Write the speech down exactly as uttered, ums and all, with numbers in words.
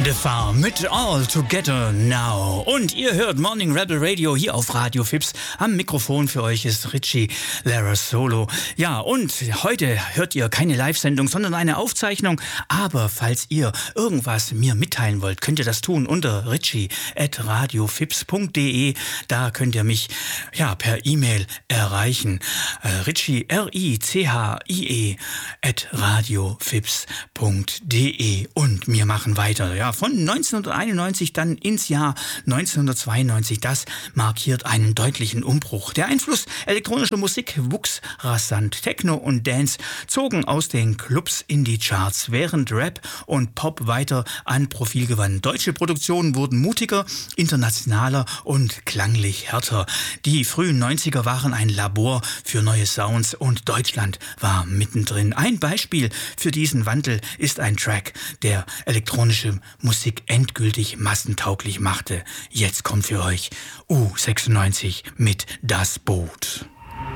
The Farm mit All Together Now. Und ihr hört Morning Rebel Radio hier auf Radio Fips. Am Mikrofon für euch ist Richie Larrazolo. Ja, und heute hört ihr keine Live-Sendung, sondern eine Aufzeichnung. Aber falls ihr irgendwas mir mitteilen wollt, könnt ihr das tun unter richie at radiofips punkt de. Da könnt ihr mich ja per E-Mail erreichen. Äh, Richie, R I C H I E at radiofips punkt de. Und wir machen weiter. Ja, von neunzehnhunderteinundneunzig dann ins Jahr neunzehnhundertzweiundneunzig. Das markiert einen deutlichen Umbruch. Der Einfluss elektronischer Musik wuchs rasant. Techno und Dance zogen aus den Clubs in die Charts, während Rap und Pop weiter an Profil gewannen. Deutsche Produktionen wurden mutiger, internationaler und klanglich härter. Die frühen neunziger waren ein Labor für neue Sounds und Deutschland war mittendrin. Ein Beispiel für diesen Wandel ist ein Track, der elektronische Musik endgültig massentauglich machte. Jetzt kommt für euch U sechsundneunzig mit Das Boot.